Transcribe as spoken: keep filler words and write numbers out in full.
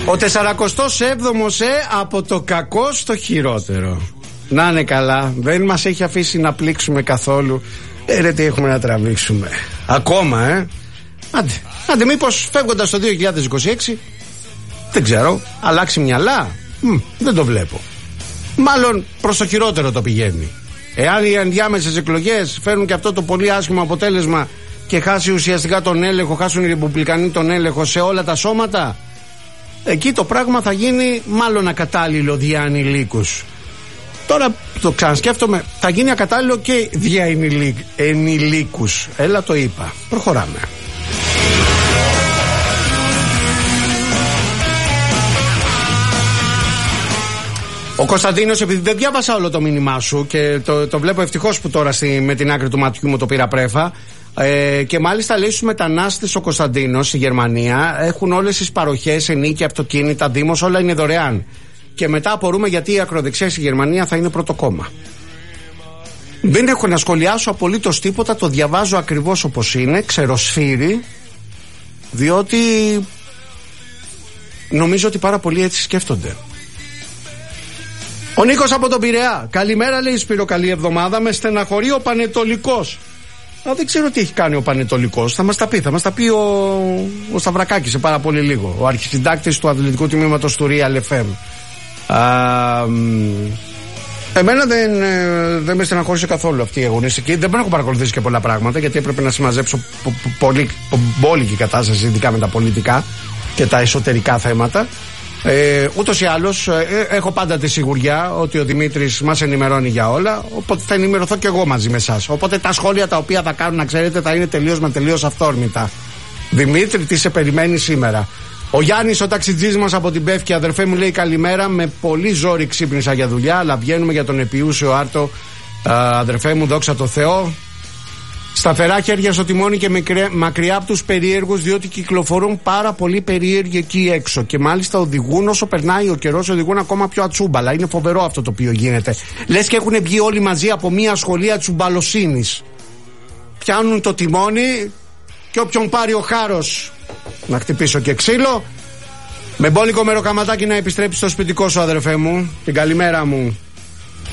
Ο τεσσαρακοστός έβδομος ε, από το κακό στο χειρότερο. Να είναι καλά, δεν μας έχει αφήσει να πλήξουμε καθόλου. Ε, ρε, τι έχουμε να τραβήξουμε. Ακόμα, ε. Άντε, άντε μήπως φεύγοντας το δύο χιλιάδες είκοσι έξι, δεν ξέρω, αλλάξει μυαλά. Μ, δεν το βλέπω. Μάλλον προς το χειρότερο το πηγαίνει. Εάν οι ενδιάμεσες εκλογές φέρουν και αυτό το πολύ άσχημο αποτέλεσμα και χάσει ουσιαστικά τον έλεγχο, χάσουν οι Ρεπουμπλικανοί τον έλεγχο σε όλα τα σώματα, εκεί το πράγμα θα γίνει μάλλον ακατάλληλο δια ανηλίκους. Τώρα το ξανασκέφτομαι, θα γίνει ακατάλληλο και δια ενηλίκους. Έλα, το είπα. Προχωράμε. Ο Κωνσταντίνος, επειδή δεν διάβασα όλο το μήνυμά σου και το, το βλέπω ευτυχώς που τώρα στη, με την άκρη του ματιού μου το πήρα πρέφα, ε, και μάλιστα λέει στους μετανάστες ο Κωνσταντίνος στη Γερμανία έχουν όλες τις παροχές, ενίκια, αυτοκίνητα, δήμος, όλα είναι δωρεάν. Και μετά απορούμε γιατί η ακροδεξιά στη Γερμανία θα είναι πρώτο κόμμα. Δεν έχω να σχολιάσω απολύτως τίποτα, το διαβάζω ακριβώς όπως είναι, ξεροσφύρι, διότι νομίζω ότι πάρα πολλοί έτσι σκέφτονται. Ο Νίκος από τον Πειραιά. Καλημέρα, λέει Σπύρο, καλή εβδομάδα. Με στεναχωρεί ο Πανετολικός. Α, δεν ξέρω τι έχει κάνει ο Πανετολικός. Θα μας τα πει, θα μας τα πει ο, ο Σταυρακάκης σε πάρα πολύ λίγο. Ο αρχισυντάκτης του αθλητικού τμήματος του Real εφ εμ. Α, εμένα δεν, δεν με στεναχώρησε καθόλου αυτή η αγωνιστική. Δεν έχω παρακολουθήσει και πολλά πράγματα, γιατί έπρεπε να συμμαζέψω πο, πο, πολύ μπόλικη κατάσταση, ειδικά με τα πολιτικά και τα εσωτερικά θέματα. Ε, ούτως ή άλλως ε, έχω πάντα τη σιγουριά ότι ο Δημήτρης μας ενημερώνει για όλα, οπότε θα ενημερωθώ και εγώ μαζί με εσάς. Οπότε τα σχόλια τα οποία θα κάνουν, να ξέρετε, θα είναι τελείως μα τελείως αυθόρμητα. Δημήτρη, τι σε περιμένει σήμερα? Ο Γιάννης, ο ταξιτζής μας από την Πεύκη, αδερφέ μου, λέει καλημέρα. Με πολύ ζόρι ξύπνησα για δουλειά, αλλά βγαίνουμε για τον επιούσιο Άρτο. Α, αδερφέ μου, δόξα τω Θεώ. Σταθερά χέρια στο τιμόνι και μακριά από τους περίεργους, διότι κυκλοφορούν πάρα πολύ περίεργοι εκεί έξω. Και μάλιστα οδηγούν, όσο περνάει ο καιρός, οδηγούν ακόμα πιο ατσούμπαλα. Είναι φοβερό αυτό το οποίο γίνεται. Λες και έχουν βγει όλοι μαζί από μια σχολεία τσουμπαλοσύνης. Πιάνουν το τιμόνι και όποιον πάρει ο χάρος να χτυπήσω και ξύλο. Με μπόλικο μεροκαματάκι να επιστρέψει στο σπιτικό σου, αδερφέ μου. Την καλημέρα μου.